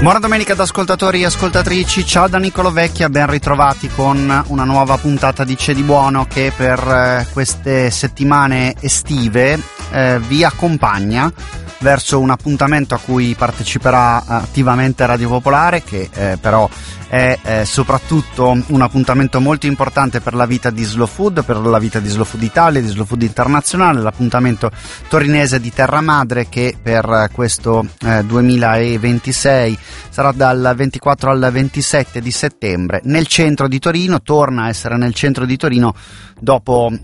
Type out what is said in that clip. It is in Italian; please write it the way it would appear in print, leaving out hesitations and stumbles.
Buona domenica ad ascoltatori e ascoltatrici, ciao da Niccolò Vecchia, ben ritrovati con una nuova puntata di C'è di Buono che per queste settimane estive vi accompagna verso un appuntamento a cui parteciperà attivamente Radio Popolare, che però è soprattutto un appuntamento molto importante per la vita di Slow Food, per la vita di Slow Food Italia, di Slow Food Internazionale, l'appuntamento torinese di Terra Madre, che per questo 2026 sarà dal 24 al 27 di settembre nel centro di Torino. Torna a essere nel centro di Torino dopo